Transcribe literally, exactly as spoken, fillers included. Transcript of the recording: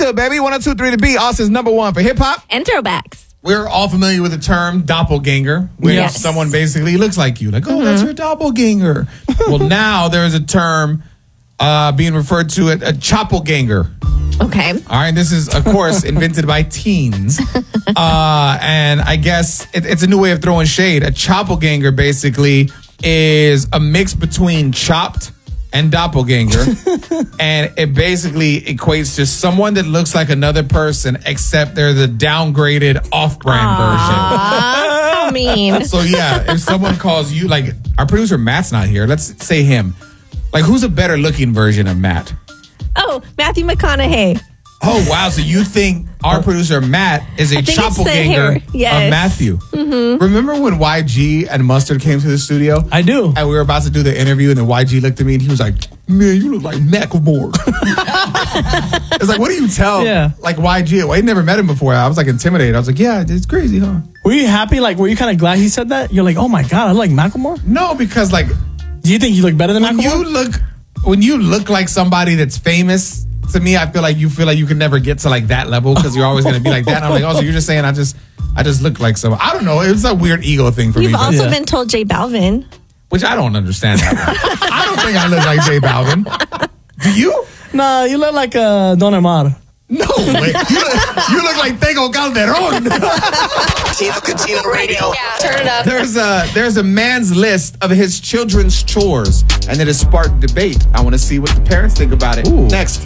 good, baby? one oh two point three The Beat, Austin's number one for hip-hop. And throwbacks. We're all familiar with the term doppelganger, where Yes. someone basically looks like you. Like, oh, mm-hmm. that's your doppelganger. Well, now there is a term uh, being referred to, a, a choppelganger. Okay. All right, this is, of course, invented by teens. Uh, and I guess it, it's a new way of throwing shade. A choppelganger basically is a mix between Chopped and doppelganger. And it basically equates to someone that looks like another person, except they're the downgraded off-brand version. How mean. So, yeah, if someone calls you, like, our producer Matt's not here. Let's say him. Like, who's a better looking version of Matt? Oh, Matthew McConaughey. Oh, wow. So you think our producer Matt is a I think it's the choppelganger hair. Yes. of Matthew? Mm-hmm. Remember when Y G and Mustard came to the studio? I do. And we were about to do the interview, and then Y G looked at me and he was like, man, you look like Macklemore. It's like, what do you tell? Yeah. Like Y G? Well, I never met him before. I was like intimidated. I was like, yeah, it's crazy, huh? Were you happy? Like, were you kind of glad he said that? You're like, oh my God, I look like Macklemore? No, because like, Do you think you look better than when Macklemore? you look, when you look like somebody that's famous, to me, I feel like you feel like you can never get to like that level because you're always going to be like that. And I'm like, oh, so you're just saying I just, I just look like someone. I don't know. It's a weird ego thing for You've me, but- also Yeah. been told J Balvin. which I don't understand that one. I don't think I look like J Balvin. Do you? Nah, you look like uh, Don Omar. No way. You look, you look like Tego Calderon. Tino Catino Radio. Turn it up. There's a there's a man's list of his children's chores, and it has sparked debate. I want to see what the parents think about it. Next.